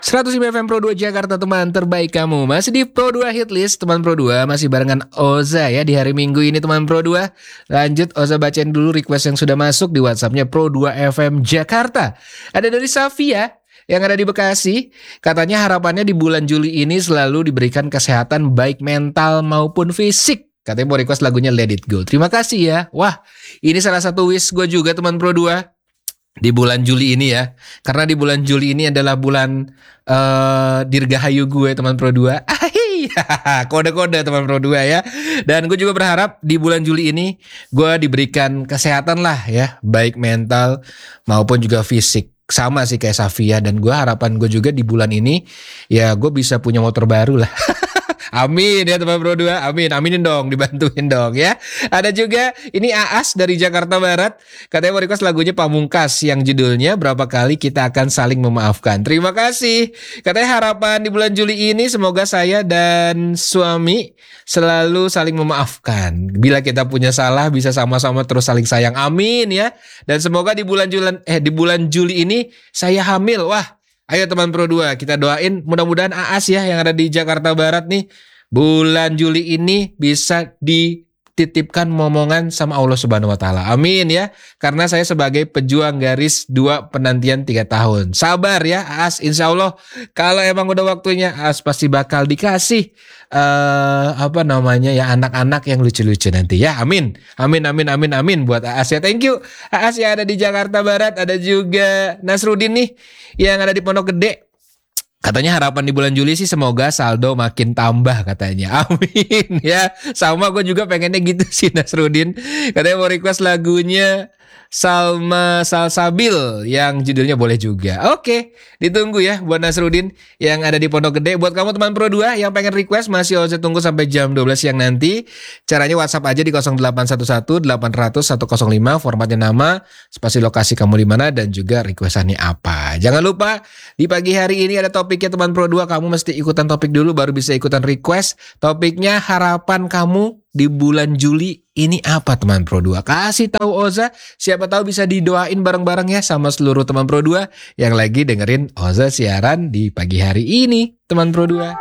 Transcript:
105 FM Pro 2 Jakarta, teman terbaik kamu. Masih di Pro 2 Hitlist, teman Pro 2. Masih barengan Oza ya di hari Minggu ini, teman Pro 2. Lanjut, Oza bacain dulu request yang sudah masuk di WhatsAppnya Pro 2 FM Jakarta. Ada dari Safia yang ada di Bekasi. Katanya harapannya di bulan Juli ini selalu diberikan kesehatan baik mental maupun fisik. Katanya mau request lagunya Let It Go. Terima kasih ya. Wah, ini salah satu wish gue juga, teman Pro 2. Di bulan Juli ini ya. Karena di bulan Juli ini adalah bulan dirgahayu gue, teman Pro 2. Kode-kode, teman Pro 2 ya. Dan gue juga berharap di bulan Juli ini gue diberikan kesehatan lah ya, baik mental maupun juga fisik. Sama sih kayak Safia. Dan gue harapan gue juga di bulan ini ya gue bisa punya motor baru lah. Amin ya teman Pro 2. Amin, aminin dong, dibantuin dong ya. Ada juga ini Aas dari Jakarta Barat. Katanya mau request lagunya Pamungkas yang judulnya Berapa Kali Kita Akan Saling Memaafkan. Terima kasih. Katanya harapan di bulan Juli ini semoga saya dan suami selalu saling memaafkan. Bila kita punya salah bisa sama-sama terus saling sayang. Amin ya. Dan semoga di bulan Juli ini saya hamil. Wah, ayo teman Pro 2, kita doain mudah-mudahan Aas ya yang ada di Jakarta Barat nih bulan Juli ini bisa dititipkan momongan sama Allah Subhanahu wa taala. Amin ya. Karena saya sebagai pejuang garis 2 penantian 3 tahun. Sabar ya Aas, insya Allah kalau emang udah waktunya Aas pasti bakal dikasih anak-anak yang lucu-lucu nanti ya. Amin. Amin buat Aas ya. Thank you Aas yang ada di Jakarta Barat. Ada juga Nasrudin nih yang ada di Pondok Gede. Katanya harapan di bulan Juli sih semoga saldo makin tambah katanya. Amin ya. Sama gue juga pengennya gitu sih Nasrudin. Katanya mau request lagunya Salma Salsabil yang judulnya boleh juga. Oke, ditunggu ya buat Nasrudin yang ada di Pondok Gede. Buat kamu teman Pro 2 yang pengen request masih Oza tunggu sampai jam 12 siang nanti. Caranya WhatsApp aja di 0811 800 105, formatnya nama, spasi lokasi kamu di mana dan juga requestannya apa. Jangan lupa di pagi hari ini ada topiknya teman Pro 2, kamu mesti ikutan topik dulu baru bisa ikutan request. Topiknya harapan kamu di bulan Juli ini apa teman Pro 2? Kasih tahu Oza, siapa tahu bisa didoain bareng-bareng ya sama seluruh teman Pro 2 yang lagi dengerin Oza siaran di pagi hari ini, teman Pro 2.